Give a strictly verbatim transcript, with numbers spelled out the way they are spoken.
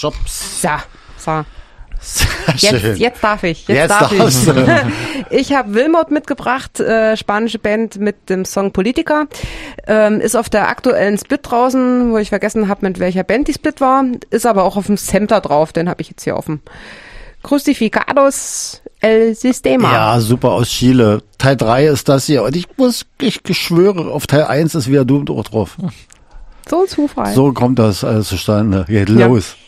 Shops. Ja, so. Sehr Jetzt, schön. jetzt darf ich. Jetzt, Jetzt darf darfst ich. du. Ich habe Wilmot mitgebracht, äh, spanische Band mit dem Song Politica. Ähm, ist auf der aktuellen Split draußen, wo ich vergessen habe, mit welcher Band die Split war. Ist aber auch auf dem Center drauf, den habe ich jetzt hier offen. Crucificados el Sistema. Ja, super, aus Chile. Teil drei ist das hier. Und ich muss, ich schwöre, auf Teil eins ist wieder Doom auch drauf. So ein Zufall. So kommt das alles zustande. Geht Ja. los.